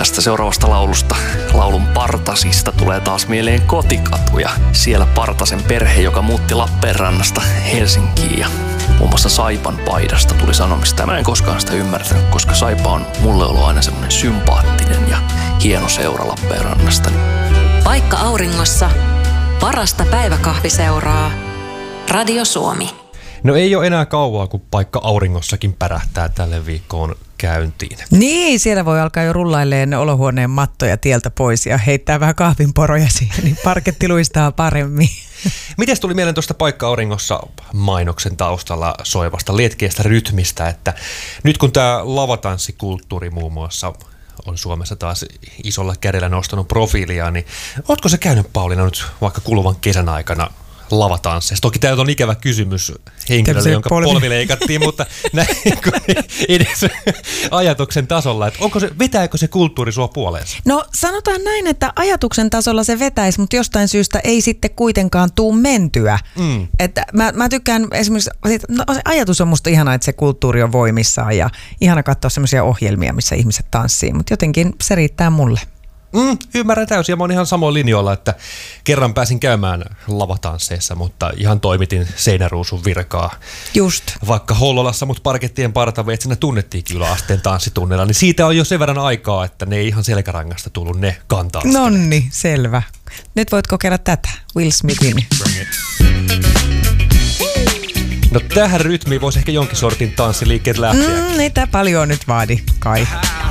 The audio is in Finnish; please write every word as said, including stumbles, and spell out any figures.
Tästä seuraavasta laulusta, laulun Partasista, tulee taas mieleen kotikatu ja siellä Partasen perhe, joka muutti Lappeenrannasta Helsinkiin ja muun muassa Saipan paidasta tuli sanomista. Mä en koskaan sitä ymmärtänyt, koska Saipa on mulle ollut aina semmoinen sympaattinen ja hieno seura Lappeenrannasta. Paikka auringossa, parasta päiväkahviseuraa, Radio Suomi. No ei ole enää kauaa, kun Paikka auringossakin pärähtää tälle viikkoon käyntiin. Niin, siellä voi alkaa jo rullailleen olohuoneen mattoja tieltä pois ja heittää vähän kahvinporoja siihen, niin parketti luistaa paremmin. Mites tuli mieleen tuosta Paikka auringossa mainoksen taustalla soivasta lietkeästä rytmistä, että nyt kun tämä lavatanssikulttuuri muun muassa on Suomessa taas isolla kädellä nostanut profiilia, niin ootko sä käynyt, Pauliina, nyt vaikka kuluvan kesän aikana lavatansseissa? Toki tämä on ikävä kysymys henkilölle, jonka polvi, polvi leikattiin, mutta näin edes ajatuksen tasolla, että onko se, vetääkö se kulttuuri sua puoleensa? No sanotaan näin, että ajatuksen tasolla se vetäisi, mutta jostain syystä ei sitten kuitenkaan tuu mentyä. Mm. Että mä, mä tykkään esimerkiksi, no se ajatus on musta ihana, että se kulttuuri on voimissaan ja ihana katsoa semmoisia ohjelmia, missä ihmiset tanssii, mutta jotenkin se riittää mulle. Mm, ymmärrän täysin ja mä oon ihan samoin linjoilla, että kerran pääsin käymään lavatansseissa, mutta ihan toimitin seinäruusun virkaa. Just. Vaikka Hollolassa mut parkettien partaveitsenä tunnettiinkin yläasteen tanssitunnilla, niin siitä on jo sen verran aikaa, että ne ei ihan selkärangasta tullut ne kantaa. Nonni, selvä. Nyt voit kokeilla tätä, Will Smithin. No tähän rytmiin voisi ehkä jonkin sortin tanssiliikkeet lähteä. Mm, ei tää paljon nyt vaadi, kai.